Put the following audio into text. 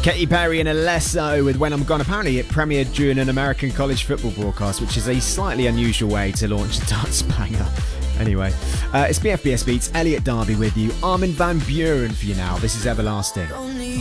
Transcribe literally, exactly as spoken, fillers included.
Katy Perry and Alesso with When I'm Gone. Apparently it premiered during an American college football broadcast, which is a slightly unusual way to launch a dance banger. Anyway, uh, it's B F B S Beats, Elliot Darby with you, Armin van Buuren for you now. This is Everlasting.